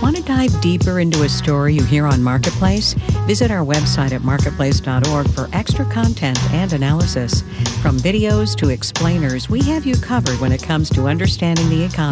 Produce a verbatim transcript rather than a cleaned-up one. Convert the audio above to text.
Want to dive deeper into a story you hear on Marketplace? Visit our website at marketplace dot org for extra content and analysis. From videos to explainers, we have you covered when it comes to understanding the economy.